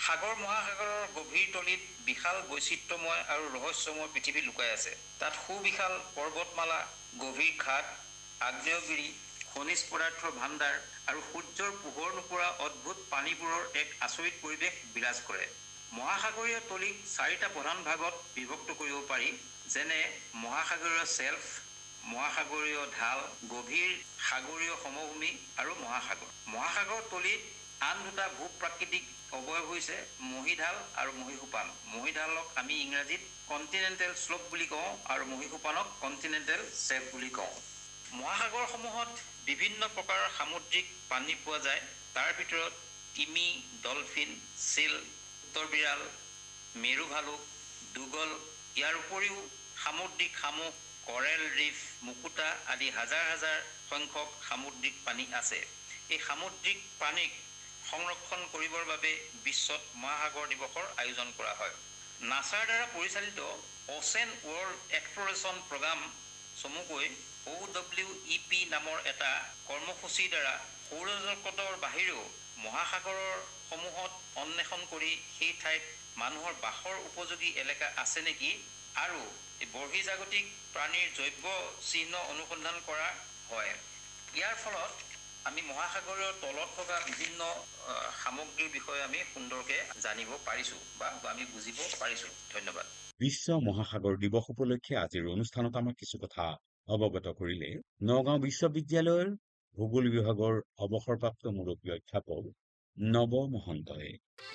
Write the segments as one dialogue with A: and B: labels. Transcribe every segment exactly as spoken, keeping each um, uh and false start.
A: সাগৰ মহাসাগৰৰ গভীৰ তলিত বিশাল বৈচিত্ৰ্যময় আৰু ৰহস্যময় পৃথিৱী লুকাই আছে। তাত সুবিশাল পৰ্বতমালা, গভীৰ খাদ, আগ্নেয়গিৰি, খনিজ পদাৰ্থৰ ভাণ্ডাৰ আৰু সূৰ্যৰ পোহৰ নপৰা অদ্ভুত পানীবোৰৰ এক আচৰিত পৰিৱেশ বিৰাজ কৰে। মহাসাগৰীয় তলিক চাৰিটা প্ৰধান ভাগত বিভক্ত কৰিব পাৰি, যেনে মহাসাগৰীয় শ্বেল্ফ, মহাসাগৰীয় ঢাল, গভীৰ সাগৰীয় সমভূমি আৰু মহাসাগৰ। মহাসাগৰ তলিত আন দুটা ভূ-প্ৰাকৃতিক অৱয়ব হৈছে মহীঢাল আৰু মহীসোপান। মহীঢালক আমি ইংৰাজীত কণ্টিনেণ্টেল শ্লোপ বুলি কওঁ আৰু মহীসোপানক কণ্টিনেণ্টেল শ্বেল্ফ বুলি কওঁ। মহাসাগৰসমূহত বিভিন্ন প্ৰকাৰৰ সামুদ্ৰিক প্ৰাণী পোৱা যায়। তাৰ ভিতৰত তিমি, ডলফিন, চিল, উত্তৰ বিৰাল, মেৰু ভালুক, দুগল, ইয়াৰ উপৰিও সামুদ্ৰিক শামুক, কৰেল ৰীফ, মুকুতা আদি হাজাৰ হাজাৰ সংখ্যক সামুদ্ৰিক প্ৰাণী আছে। এই সামুদ্ৰিক প্ৰাণীক সংৰক্ষণ কৰিবৰ বাবে বিশ্বত মহাসাগৰ দিৱসৰ আয়োজন কৰা হয়। নাছাৰ দ্বাৰা পৰিচালিত অ'চেন ৱৰ্ল্ড এক্সপ্লৰেশ্যন প্ৰগ্ৰাম চমুকৈ অ' ডব্লিউ ই পি নামৰ এটা কৰ্মসূচীৰ দ্বাৰা সৌৰজগতৰ বাহিৰেও মহাসাগৰৰ সমূহত অন্বেষণ কৰি সেই ঠাইত মানুহৰ বাসৰ উপযোগী এলেকা আছে নেকি আৰু বহিৰ্জাগতিক প্ৰাণীৰ জৈৱ চিহ্ন অনুসন্ধান কৰা হয়। ইয়াৰ ফলত আমি মহাসাগৰৰ তলত থকা বিভিন্ন সামগ্ৰীৰ বিষয়ে আমি সুন্দৰকৈ জানিব পাৰিছোঁ বা আমি বুজিব পাৰিছোঁ। ধন্যবাদ।
B: বিশ্ব মহাসাগৰ দিৱস উপলক্ষে আজিৰ অনুষ্ঠানত আমাক কিছু কথা অৱগত কৰিলে নগাঁও বিশ্ববিদ্যালয়ৰ ভূগোল বিভাগৰ অৱসৰপ্ৰাপ্ত মুৰব্বী অধ্যাপক নৱ মহন্তই।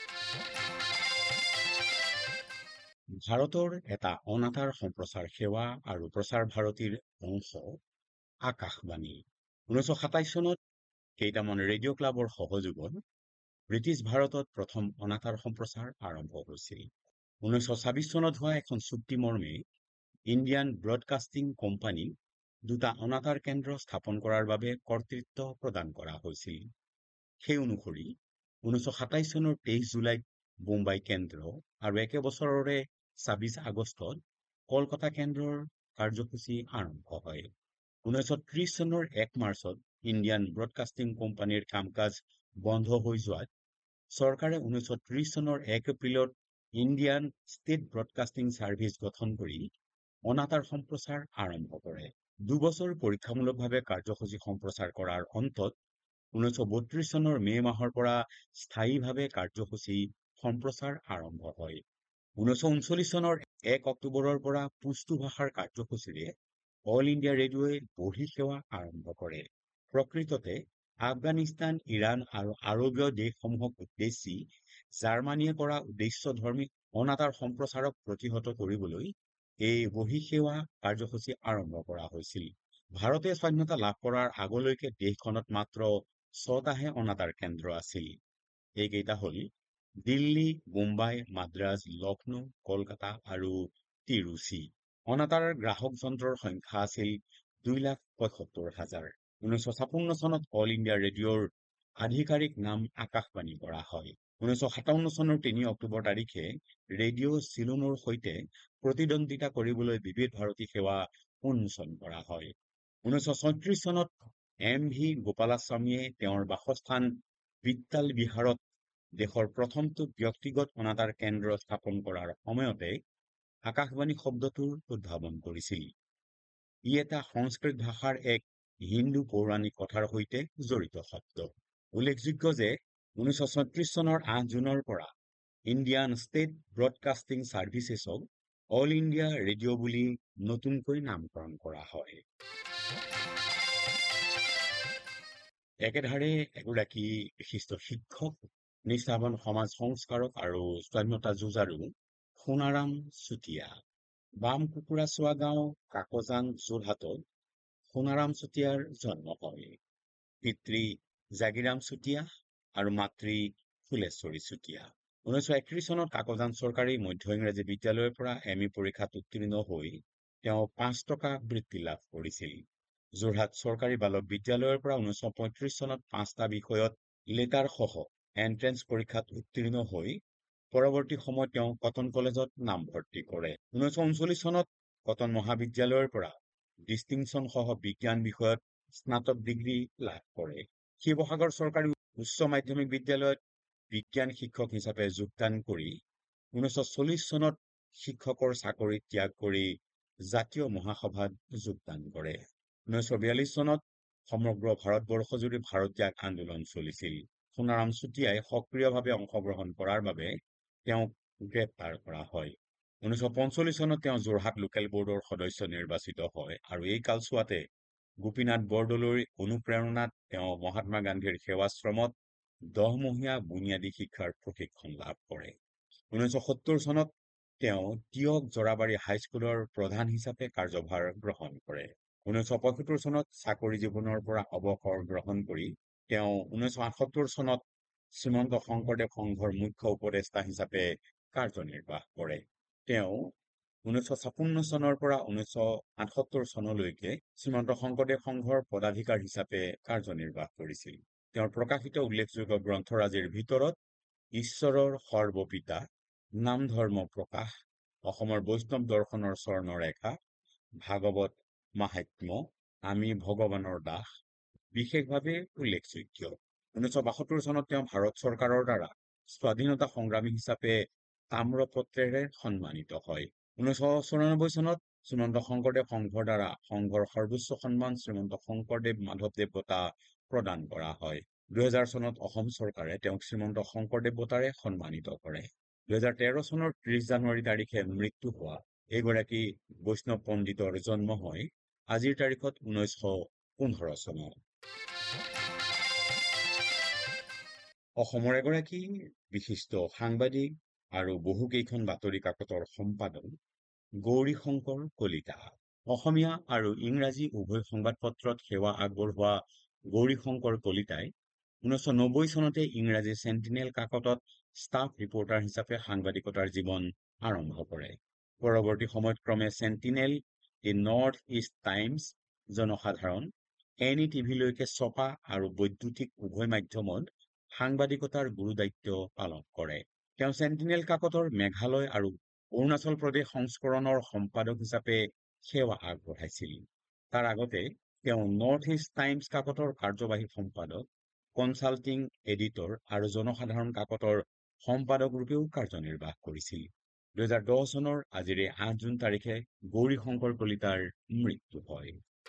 B: ভাৰতৰ এটা অনাতাঁৰ সম্প্ৰচাৰ সেৱা আৰু প্ৰচাৰ ভাৰতীৰ অংশ আকাশবাণী। ঊনৈছশ সাতাইশ চনত কেইটামান ৰেডিঅ' ক্লাবৰ সহযোগত ব্ৰিটিছ ভাৰতত প্ৰথম অনাতাঁৰ সম্প্ৰচাৰ আৰম্ভ হৈছিল। ঊনৈছশ ছাব্বিশ চনত হোৱা এখন চুক্তি মৰ্মে ইণ্ডিয়ান ব্ৰডকাষ্টিং কোম্পানী দুটা অনাতাঁৰ কেন্দ্ৰ স্থাপন কৰাৰ বাবে কৰ্তৃত্ব প্ৰদান কৰা হৈছিল। সেই অনুসৰি ঊনৈছশ সাতাইশ চনৰ তেইশ জুলাইত বোম্বাই কেন্দ্ৰ আৰু একে বছৰৰে ছাব্বিশ আগষ্টত কলকাতা কেন্দ্ৰৰ কাৰ্যসূচী আৰম্ভ হয়। ঊনৈছশ ত্ৰিশ চনৰ এক মাৰ্চত ইণ্ডিয়ান ব্ৰডকাষ্টিং কোম্পানীৰ কাম কাজ বন্ধ হৈ যোৱাত চৰকাৰে ঊনৈছশ ত্ৰিশ চনৰ এক এপ্ৰিলত ইণ্ডিয়ান ষ্টেট ব্ৰডকাষ্টিং ছাৰ্ভিচ গঠন কৰি অনাতাঁৰ সম্প্ৰচাৰ আৰম্ভ কৰে। দুবছৰ পৰীক্ষামূলকভাৱে কাৰ্যসূচী সম্প্ৰচাৰ কৰাৰ অন্তত ঊনৈছশ বত্ৰিশ চনৰ মে মাহৰ পৰা স্থায়ীভাৱে কাৰ্যসূচী সম্প্ৰচাৰ আৰম্ভ হয়। ঊনৈছশ ঊনচল্লিশ চনৰ এক অক্টোবৰৰ পৰা পুস্তু ভাষাৰ কাৰ্যসূচীৰে অল ইণ্ডিয়া ৰেডিঅ'ই বৰ্হি সেৱা আৰম্ভ কৰে। প্ৰকৃততে আফগানিস্তান, ইৰাণ আৰু আৰৱীয় দেশসমূহক উদ্দেশ্যি জাৰ্মানীয়ে কৰা উদ্দেশ্যধৰ্মী অনাতাঁৰ সম্প্ৰচাৰক প্ৰতিহত কৰিবলৈ এই বৰ্হি সেৱা কাৰ্যসূচী আৰম্ভ কৰা হৈছিল। ভাৰতে স্বাধীনতা লাভ কৰাৰ আগলৈকে দেশখনত মাত্ৰ ছটাহে অনাতাঁৰ কেন্দ্ৰ আছিল। এইকেইটা হ'ল দিল্লী, বোম্বাই, মাদ্ৰাজ, লক্ষ্ণৌ, কলকাতা আৰু তিৰুচি। অনাতাঁৰ গ্ৰাহক যন্ত্ৰৰ সংখ্যা আছিল দুই লাখ পঁয়সত্তৰ হাজাৰ। ঊনৈছশ ছাপন্ন চনত অল ইণ্ডিয়া ৰেডিঅ'ৰ আধিকাৰিক নাম আকাশবাণী কৰা হয়। ঊনৈছশ সাতাৱন্ন চনৰ তিনি অক্টোবৰ তাৰিখে ৰেডিঅ' চিলোনৰ সৈতে প্ৰতিদ্বন্দ্বিতা কৰিবলৈ বিবিধ ভাৰতী সেৱা উন্মোচন কৰা হয়। ঊনৈছশ ছয়ত্ৰিশ চনত এম ভি গোপালাস্বামীয়ে তেওঁৰ বাসস্থান বিত্তাল বিহাৰত দেশৰ প্ৰথমটো ব্যক্তিগত অনাতাঁৰ কেন্দ্ৰ স্থাপন কৰাৰ সময়তে আকাশবাণী শব্দটোৰ উদ্ভাৱন কৰিছিল। ই এটা সংস্কৃত ভাষাৰ এক হিন্দু পৌৰাণিক কথাৰ সৈতে জড়িত শব্দ। উল্লেখযোগ্য যে ঊনৈছশ ছয়ত্ৰিশ চনৰ আঠ জুনৰ পৰা Indian state broadcasting ছাৰ্ভিচেছক all India radio' বুলি নতুনকৈ নামকৰণ কৰা হয়। একেধাৰে এগৰাকী বিশিষ্ট শিক্ষক, নিষ্ঠাৱান সমাজ সংস্কাৰক আৰু স্বাধীনতা যুঁজাৰু সোণাৰাম চুতীয়া। বাম কুকুৰাচোৱা গাঁও, কাকজান, যোৰহাটত সোণাৰাম চুতীয়াৰ জন্ম হয়। পিতৃ জাগিৰাম চুতীয়া আৰু মাতৃ ফুলেশ্বৰী চুতীয়া। ঊনৈছশ একত্ৰিশ চনত কাকজান চৰকাৰী মধ্য ইংৰাজী বিদ্যালয়ৰ পৰা এম ই পৰীক্ষাত উত্তীৰ্ণ হৈ তেওঁ পাঁচ টকা বৃত্তি লাভ কৰিছিল। যোৰহাট চৰকাৰী বালক বিদ্যালয়ৰ পৰা ঊনৈছশ পঁয়ত্ৰিশ চনত পাঁচটা বিষয়ত লেটাৰ সহ এণ্ট্ৰেন্স পৰীক্ষাত উত্তীৰ্ণ হৈ পৰৱৰ্তী সময়ত তেওঁ কটন কলেজত নামভৰ্তি কৰে। ঊনৈছশ ঊনচল্লিশ চনত কটন মহাবিদ্যালয়ৰ পৰা ডিষ্টিংশ্যন সহ বিজ্ঞান বিষয়ত স্নাতক ডিগ্ৰী লাভ কৰে। শিৱসাগৰ চৰকাৰী উচ্চ মাধ্যমিক বিদ্যালয়ত বিজ্ঞান শিক্ষক হিচাপে যোগদান কৰি ঊনৈছশ চল্লিশ চনত শিক্ষকৰ চাকৰি ত্যাগ কৰি জাতীয় মহাসভাত যোগদান কৰে। ঊনৈছশ বিয়াল্লিছ চনত সমগ্ৰ ভাৰতবৰ্ষজুৰি ভাৰত্যাগ আন্দোলন চলিছিল। সোণাৰাম চুতীয়াই সক্ৰিয়ভাৱে অংশগ্ৰহণ কৰাৰ বাবে তেওঁক গ্ৰেপ্তাৰ কৰা হয়। ঊনৈছশ পঞ্চল্লিছ চনত তেওঁ যোৰহাট লোকেল বোৰ্ডৰ সদস্য নিৰ্বাচিত হয় আৰু এই কালছোৱাতে গোপীনাথ বৰদলৈৰ অনুপ্ৰেৰণাত তেওঁ মহাত্মা গান্ধীৰ সেৱাশ্ৰমত দহমহীয়া বুনিয়াদী শিক্ষাৰ প্ৰশিক্ষণ লাভ কৰে। ঊনৈছশ সত্তৰ চনত তেওঁ তিয়ক জৰাবাৰী হাইস্কুলৰ প্ৰধান হিচাপে কাৰ্যভাৰ গ্ৰহণ কৰে। ঊনৈছশ পঁয়সত্তৰ চনত চাকৰি জীৱনৰ পৰা অৱসৰ গ্ৰহণ কৰি তেওঁ ঊনৈছশ আঠসত্তৰ চনত শ্ৰীমন্ত শংকৰদেৱ সংঘৰ মুখ্য উপদেষ্টা হিচাপে কাৰ্যনিৰ্বাহ কৰে। তেওঁ ঊনৈছশ ছাপন্ন চনৰ পৰা ঊনৈছশ আঠসত্তৰ চনলৈকে শ্ৰীমন্ত শংকৰদেৱ সংঘৰ পদাধিকাৰ হিচাপে কাৰ্যনিৰ্বাহ কৰিছিল। তেওঁৰ প্ৰকাশিত উল্লেখযোগ্য গ্ৰন্থৰাজিৰ ভিতৰত ঈশ্বৰৰ সৰ্বপিতা, নাম ধৰ্ম প্ৰকাশ, অসমৰ বৈষ্ণৱ দৰ্শনৰ স্বৰ্ণৰেখা, ভাগৱত মাহাত্ম্য, আমি ভগৱানৰ দাস বিশেষভাৱে উল্লেখযোগ্য। ঊনৈছশ বাসত্তৰ চনত তেওঁ ভাৰত চৰকাৰৰ দ্বাৰা স্বাধীনতা সংগ্ৰামী হিচাপে তাম্ৰপত্ৰেৰে সন্মানিত হয়। ঊনৈছশ চৌৰানব্বৈ চনত শ্ৰীমন্ত শংকৰদেৱ সংঘৰ দ্বাৰা সংঘৰ সৰ্বোচ্চ সন্মান শ্ৰীমন্ত শংকৰদেৱ মাধৱদেৱ বঁটা প্ৰদান কৰা হয়। দুহেজাৰ চনত অসম চৰকাৰে তেওঁক শ্ৰীমন্ত শংকৰদেৱ বঁটাৰে সন্মানিত কৰে। দুহেজাৰ তেৰ চনৰ ত্ৰিশ জানুৱাৰী তাৰিখে মৃত্যু হোৱা এইগৰাকী বৈষ্ণৱ পণ্ডিতৰ জন্ম হয় আজিৰ তাৰিখত ঊনৈছশ পোন্ধৰ চনত। অসমৰ এগৰাকী বিশিষ্ট সাংবাদিক আৰু বহুকেইখন বাতৰি কাকতৰ সম্পাদক গৌৰীশংকৰ কলিতা। অসমীয়া আৰু ইংৰাজী উভয় সংবাদপত্ৰত সেৱা আগবঢ়োৱা গৌৰীশংকৰ কলিতাই ঊনৈছশ নব্বৈ চনতে ইংৰাজী চেণ্টিনেল কাকতত ষ্টাফ ৰিপৰ্টাৰ হিচাপে সাংবাদিকতাৰ জীৱন আৰম্ভ কৰে। পৰৱৰ্তী সময়ত ক্ৰমে চেণ্টিনেল, দি নৰ্থ ইষ্ট টাইমছ, জনসাধাৰণ, এন ই টিভিলৈকে ছপা আৰু বৈদ্যুতিক উভয় মাধ্যমত সাংবাদিকতাৰ গুৰু দায়িত্ব পালন কৰে। তেওঁ চেণ্টিনেল কাকতৰ মেঘালয় আৰু অৰুণাচল প্ৰদেশ সংস্কৰণৰ সম্পাদক হিচাপে সেৱা আগবঢ়াইছিল। তাৰ আগতে তেওঁ নৰ্থ ইষ্ট টাইমছ কাকতৰ কাৰ্যবাহী সম্পাদক, কনচাল্টিং এডিটৰ আৰু জনসাধাৰণ কাকতৰ সম্পাদক ৰূপেও কাৰ্যনিৰ্বাহ কৰিছিল। দুহেজাৰ দহ চনৰ আজিৰে আঠ জুন তাৰিখে গৌৰীশংকৰ কলিতাৰ মৃত্যু হয়।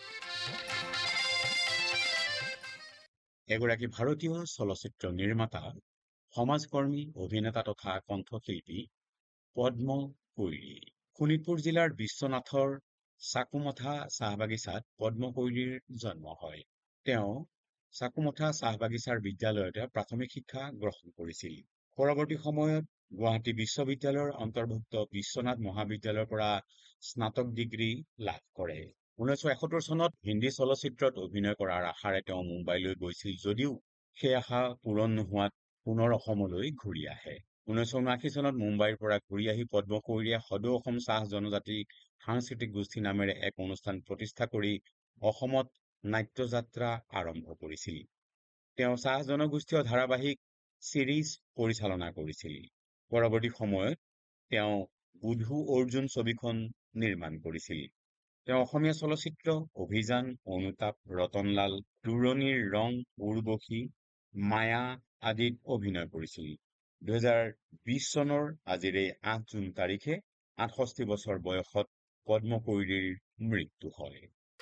B: এগৰাকী ভাৰতীয় চলচ্চিত্ৰ নিৰ্মাতা, সমাজকৰ্মী, অভিনেতা তথা কণ্ঠশিল্পী পদ্ম কৈৰী। শোণিতপুৰ জিলাৰ বিশ্বনাথৰ চাকুমঠা চাহবাগিচাত পদ্ম কৈৰীৰ জন্ম হয়। তেওঁ চাকুমঠা চাহবাগিচাৰ বিদ্যালয়তে প্ৰাথমিক শিক্ষা গ্ৰহণ কৰিছিল। পৰৱৰ্তী সময়ত গুৱাহাটী বিশ্ববিদ্যালয়ৰ অন্তৰ্ভুক্ত বিশ্বনাথ মহাবিদ্যালয়ৰ পৰা স্নাতক ডিগ্ৰী লাভ কৰে। ঊনৈছশ এসত্তৰ চনত হিন্দী চলচ্চিত্ৰত অভিনয় কৰাৰ আশাৰে তেওঁ মুম্বাইলৈ গৈছিল যদিও সেই আশা পূৰণ নোহোৱাত পুনৰ অসমলৈ ঘূৰি আহে। ঊনৈছশ ঊনাশী চনত মুম্বাইৰ পৰা ঘূৰি আহি পদ্ম কৈৰীয়ে সদৌ অসম চাহ জনজাতি সাংস্কৃতিক গোষ্ঠী নামেৰে এক অনুষ্ঠান প্ৰতিষ্ঠা কৰি অসমত নাট্যযাত্ৰা আৰম্ভ কৰিছিল। তেওঁ চাহ জনগোষ্ঠীয় ধাৰাবাহিক চিৰিজ পৰিচালনা কৰিছিল। পৰৱৰ্তী সময়ত তেওঁ বুধু অৰ্জুন ছবিখন নিৰ্মাণ কৰিছিল। তেওঁ অসমীয়া চলচ্চিত্ৰ অভিযান, অনুতাপ, ৰতনলাল, দূৰণিৰ ৰং, উৰ্বশী, মায়া আদিত অভিনয় কৰিছিল। দুহেজাৰ বিশ চনৰ আজিৰে আঠ জুন তাৰিখে আঠষষ্ঠি বছৰ বয়সত পদ্ম কৈৰীৰ মৃত্যু হয়।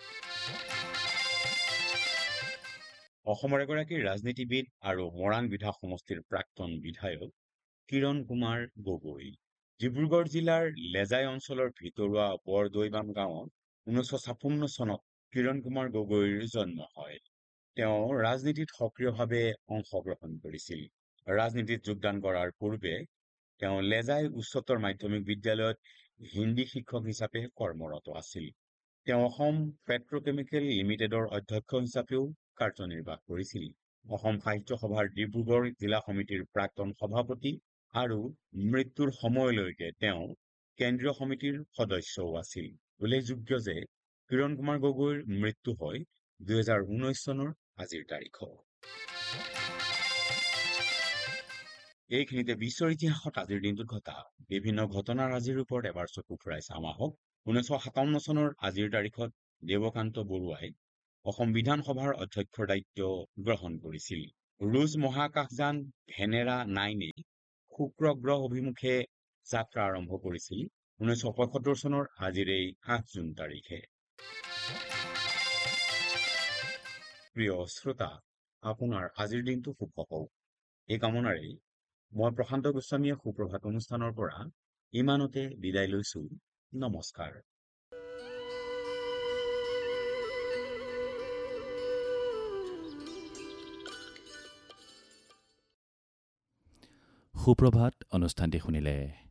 B: অসমৰ এগৰাকী ৰাজনীতিবিদ আৰু মৰাণ বিধান সমষ্টিৰ প্ৰাক্তন বিধায়ক কিৰণ কুমাৰ গগৈ। ডিব্ৰুগড় জিলাৰ লেজাই অঞ্চলৰ ভিতৰুৱা বৰদৈবাম গাঁৱত ঊনৈছশ ছাপন্ন চনত কিৰণ কুমাৰ গগৈৰ জন্ম হয়। তেওঁ ৰাজনীতিত সক্ৰিয়ভাৱে অংশগ্ৰহণ কৰিছিল। ৰাজনীতিত যোগদান কৰাৰ পূৰ্বে তেওঁ লেজাই উচ্চতৰ মাধ্যমিক বিদ্যালয়ত হিন্দী শিক্ষক হিচাপে কৰ্মৰত আছিল। তেওঁ অসম পেট্ৰকেমিকেল লিমিটেডৰ অধ্যক্ষ হিচাপেও কাৰ্যনিৰ্বাহ কৰিছিল। অসম সাহিত্য সভাৰ ডিব্ৰুগড় জিলা সমিতিৰ প্ৰাক্তন সভাপতি আৰু মৃত্যুৰ সময়লৈকে তেওঁ কেন্দ্ৰীয় সমিতিৰ সদস্যও আছিল। উল্লেখযোগ্য যে কিৰণ কুমাৰ গগৈৰ মৃত্যু হয় দুহেজাৰ ঊনৈশ চনৰ আজিৰ তাৰিখত। এইখিনিতে বিশ্বৰ ইতিহাসত আজিৰ দিনটোত ঘটা বিভিন্ন ঘটনাৰাজিৰ ওপৰত এবাৰ চকু ফুৰাই চাম আহক। ঊনৈছশ সাতাৱন্ন চনৰ আজিৰ তাৰিখত দেৱকান্ত বৰুৱাই অসম বিধানসভাৰ অধ্যক্ষৰ দায়িত্ব গ্ৰহণ কৰিছিল। ৰুছ মহাকাশযান ভেনেৰা নাইনে শুক্ৰ গ্ৰহ অভিমুখে যাত্ৰা আৰম্ভ কৰিছিল ঊনৈছশ পঁয়সত্তৰ চনৰ আজিৰ এই আঠ জুন তাৰিখে। প্ৰিয় শ্ৰোতা, আপোনাৰ আজিৰ দিনটো শুভ হওক এই কামনাৰেই মই প্ৰশান্ত গোস্বামীয়ে সুপ্ৰভাত অনুষ্ঠানৰ পৰা ইমানতে বিদায় লৈছো। নমস্কাৰ।
C: সুপ্ৰভাত অনুষ্ঠানটি শুনিলে